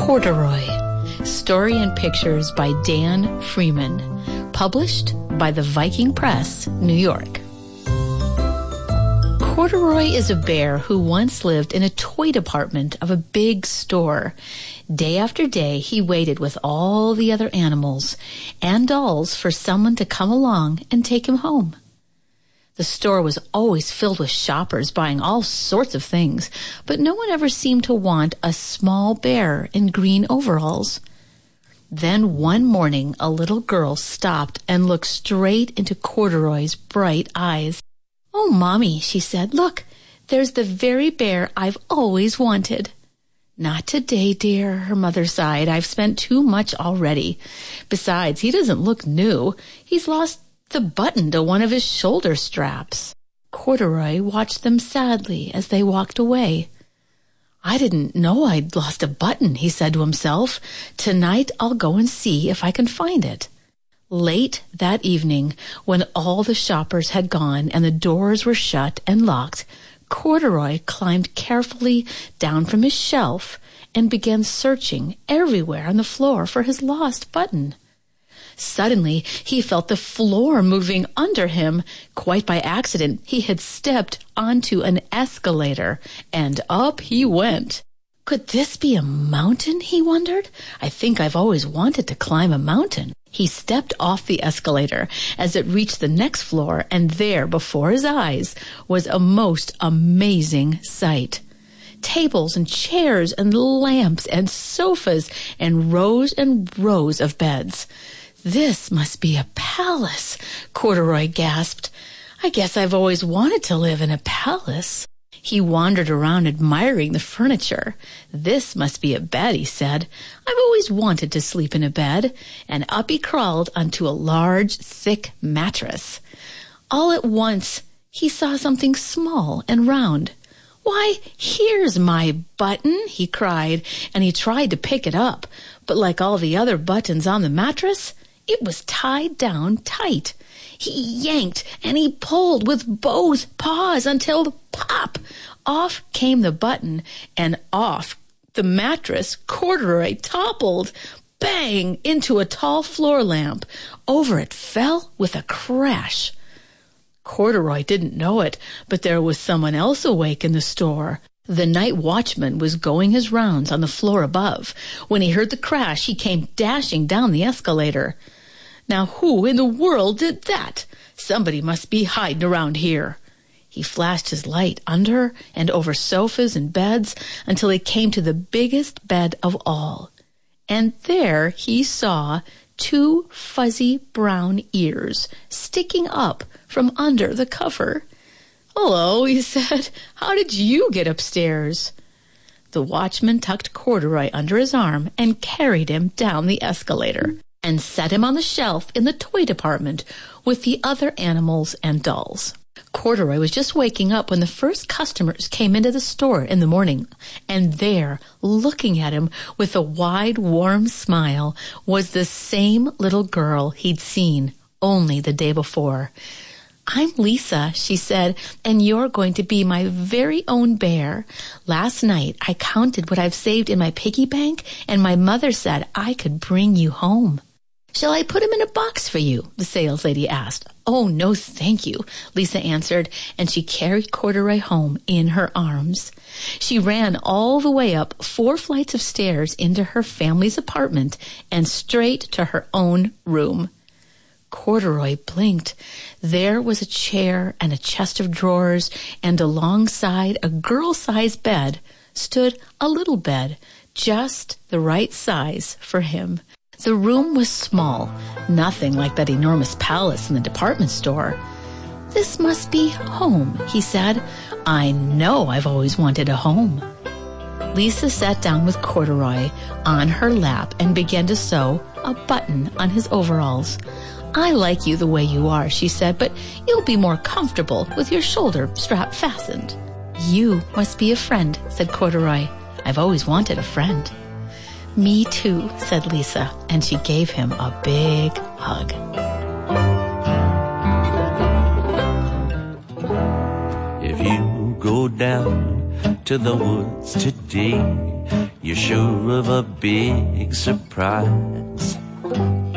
Corduroy. Story and pictures by Dan Freeman. Published by the Viking Press, New York. Corduroy is a bear who once lived in a toy department of a big store. Day after day, he waited with all the other animals and dolls for someone to come along and take him home. The store was always filled with shoppers buying all sorts of things, but no one ever seemed to want a small bear in green overalls. Then one morning, a little girl stopped and looked straight into Corduroy's bright eyes. "Oh, Mommy," she said, "look, there's the very bear I've always wanted." "Not today, dear," her mother sighed. "I've spent too much already. Besides, he doesn't look new. He's lost the button to one of his shoulder straps." Corduroy watched them sadly as they walked away. "I didn't know I'd lost a button," he said to himself. "Tonight I'll go and see if I can find it." Late that evening, when all the shoppers had gone and the doors were shut and locked, Corduroy climbed carefully down from his shelf and began searching everywhere on the floor for his lost button. Suddenly, he felt the floor moving under him. Quite by accident, he had stepped onto an escalator, and up he went. Could this be a mountain, he wondered? "I think I've always wanted to climb a mountain." He stepped off the escalator as it reached the next floor, and there, before his eyes, was a most amazing sight. Tables and chairs and lamps and sofas and rows of beds. "This must be a palace," Corduroy gasped. "I guess I've always wanted to live in a palace." He wandered around admiring the furniture. "This must be a bed," he said. "I've always wanted to sleep in a bed." And up he crawled onto a large, thick mattress. All at once, he saw something small and round. "Why, here's my button," he cried, and he tried to pick it up. But like all the other buttons on the mattress, it was tied down tight. He yanked and he pulled with both paws until, pop, off came the button, and off the mattress Corduroy toppled, bang, into a tall floor lamp. Over it fell with a crash. Corduroy didn't know it, but there was someone else awake in the store. The night watchman was going his rounds on the floor above. When he heard the crash, he came dashing down the escalator. "Now who in the world did that? Somebody must be hiding around here." He flashed his light under and over sofas and beds until he came to the biggest bed of all. And there he saw 2 fuzzy brown ears sticking up from under the cover. "Hello," he said. "How did you get upstairs?" The watchman tucked Corduroy under his arm and carried him down the escalator and set him on the shelf in the toy department with the other animals and dolls. Corduroy was just waking up when the first customers came into the store in the morning, and there, looking at him with a wide, warm smile, was the same little girl he'd seen only the day before. "I'm Lisa," she said, "and you're going to be my very own bear. Last night I counted what I've saved in my piggy bank, and my mother said I could bring you home." "Shall I put him in a box for you?" the saleslady asked. "Oh, no, thank you," Lisa answered, and she carried Corduroy home in her arms. She ran all the way up 4 flights of stairs into her family's apartment and straight to her own room. Corduroy blinked. There was a chair and a chest of drawers, and alongside a girl-sized bed stood a little bed, just the right size for him. The room was small, nothing like that enormous palace in the department store. "This must be home," he said. "I know I've always wanted a home." Lisa sat down with Corduroy on her lap and began to sew a button on his overalls. "I like you the way you are," she said, "but you'll be more comfortable with your shoulder strap fastened." "You must be a friend," said Corduroy. "I've always wanted a friend." "Me too," said Lisa, and she gave him a big hug. If you go down to the woods today, you're sure of a big surprise.